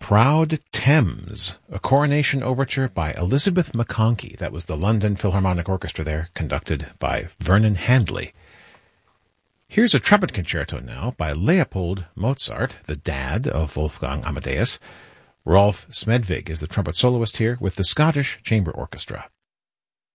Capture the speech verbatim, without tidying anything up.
Proud Thames, a coronation overture by Elizabeth McConkie. That was the London Philharmonic Orchestra there, conducted by Vernon Handley. Here's a trumpet concerto now by Leopold Mozart, the dad of Wolfgang Amadeus. Rolf Smedvig is the trumpet soloist here with the Scottish Chamber Orchestra.